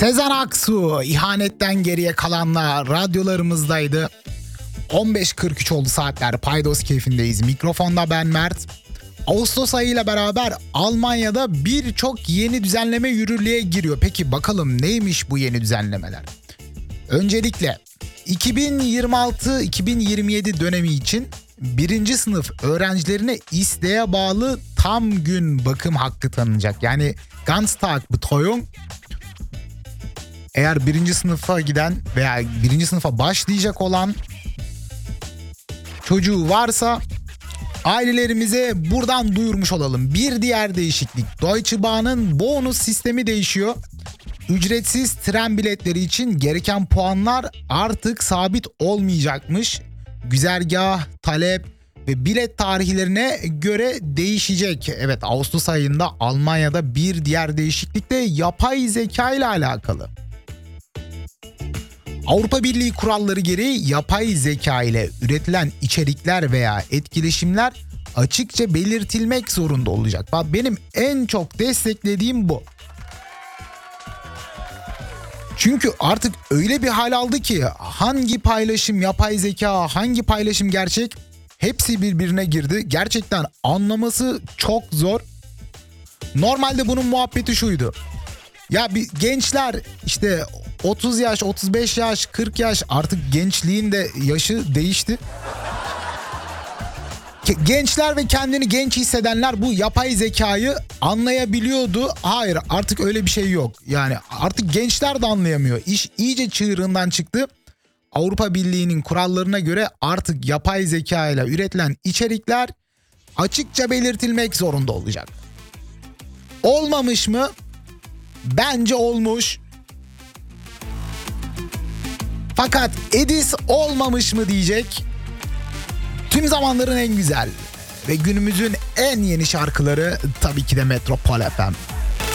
Sezen Aksu, ihanetten geriye kalanlar radyolarımızdaydı. 15.43 oldu saatler. Paydos keyfindeyiz. Mikrofonda ben Mert. Ağustos ayıyla beraber Almanya'da birçok yeni düzenleme yürürlüğe giriyor. Peki bakalım neymiş bu yeni düzenlemeler? Öncelikle 2026-2027 dönemi için birinci sınıf öğrencilerine isteğe bağlı tam gün bakım hakkı tanınacak. Yani Ganztagsbetreuung. Eğer birinci sınıfa giden veya birinci sınıfa başlayacak olan çocuğu varsa ailelerimize buradan duyurmuş olalım. Bir diğer değişiklik, Deutsche Bahn'ın bonus sistemi değişiyor. Ücretsiz tren biletleri için gereken puanlar artık sabit olmayacakmış. Güzergah, talep ve bilet tarihlerine göre değişecek. Evet, Ağustos ayında Almanya'da bir diğer değişiklik de yapay zeka ile alakalı. Avrupa Birliği kuralları gereği yapay zeka ile üretilen içerikler veya etkileşimler açıkça belirtilmek zorunda olacak. Benim en çok desteklediğim bu. Çünkü artık öyle bir hal aldı ki hangi paylaşım yapay zeka, hangi paylaşım gerçek, hepsi birbirine girdi. Gerçekten anlaması çok zor. Normalde bunun muhabbeti şuydu. Ya bir gençler işte 30 yaş, 35 yaş, 40 yaş, artık gençliğin de yaşı değişti. Gençler ve kendini genç hissedenler bu yapay zekayı anlayabiliyordu. Hayır, artık öyle bir şey yok. Yani artık gençler de anlayamıyor. İş iyice çığırından çıktı. Avrupa Birliği'nin kurallarına göre artık yapay zeka ile üretilen içerikler açıkça belirtilmek zorunda olacak. Olmamış mı? Bence olmuş. Fakat Edis olmamış mı diyecek. Tüm zamanların en güzel ve günümüzün en yeni şarkıları tabii ki de Metropol FM.